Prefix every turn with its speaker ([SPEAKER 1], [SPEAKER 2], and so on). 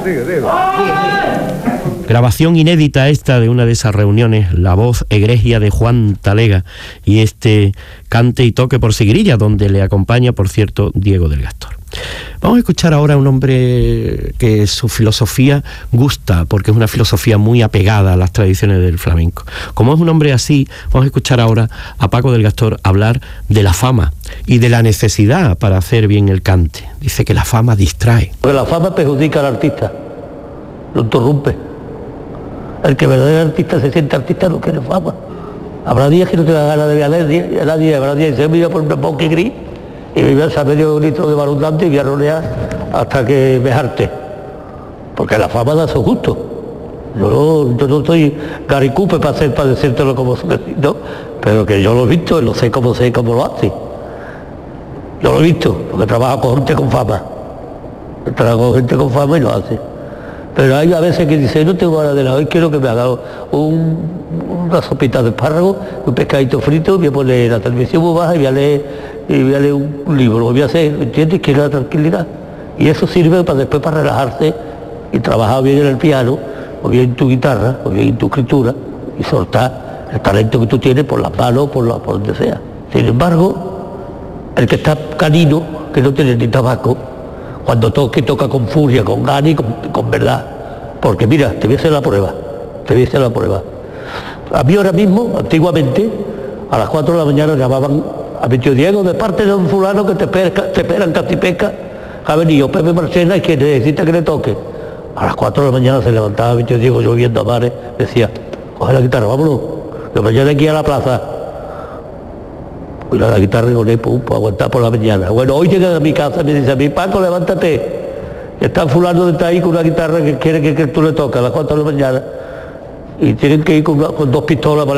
[SPEAKER 1] Grabación inédita esta de una de esas reuniones, la voz egregia de Juan Talega y este cante y toque por seguirilla, donde le acompaña, por cierto, Diego del Gastor. Vamos a escuchar ahora a un hombre que su filosofía gusta, porque es una filosofía muy apegada a las tradiciones del flamenco. Como es un hombre así, vamos a escuchar ahora a Paco del Gastor hablar de la fama y de la necesidad para hacer bien el cante. Dice que la fama distrae.
[SPEAKER 2] Porque la fama perjudica al artista, lo interrumpe. El que verdaderamente artista se siente artista no quiere fama. Habrá días que no te da ganas de ver a nadie, habrá días que se me iba por un bosque gris y me iba a medio litro de barundante y voy a rodear hasta que me jarte. Porque la fama da su gusto. Yo no estoy garicupe para decírtelo como ¿no? Pero que yo lo he visto y lo sé cómo lo hace. Yo lo he visto, porque trabajo con gente con fama. Trabajo con gente con fama y lo hace. Pero hay a veces que dice, no tengo ganas de nada, hoy quiero que me haga una sopita de espárragos, un pescadito frito, voy a poner la televisión muy baja y voy a leer un libro, lo voy a hacer, ¿entiendes? Quiero la tranquilidad. Y eso sirve para después para relajarse y trabajar bien en el piano, o bien en tu guitarra, o bien en tu escritura, y soltar el talento que tú tienes por las manos, por donde sea. Sin embargo, el que está canino, que no tiene ni tabaco, cuando toca con furia, con ganas y con verdad. Porque mira, te voy a hacer la prueba. A mí ahora mismo, antiguamente, a las 4 de la mañana llamaban a mi tío Diego, de parte de un fulano que te espera en Castipesca, ha venido Pepe Marchena y que necesita que le toque. A las 4 de la mañana se levantaba mi tío Diego lloviendo a mares, decía, coge la guitarra, vámonos, que mañana hay que ir a la plaza. Y la guitarra con él, para aguantar por la mañana. Bueno, hoy llegan a mi casa y me dice a mí, Paco, levántate. Está fulano de estar ahí con una guitarra que quiere que tú le toques a las 4 de la mañana. Y tienen que ir con 2 pistolas para